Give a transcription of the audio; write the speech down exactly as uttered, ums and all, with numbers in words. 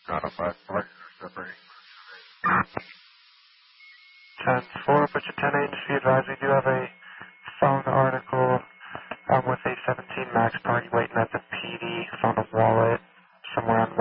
Not a five four. Slippery. ten four, but your ten eight, just be advised we do have a phone article um, with a seventeen max party waiting at the P D. Found a wallet somewhere on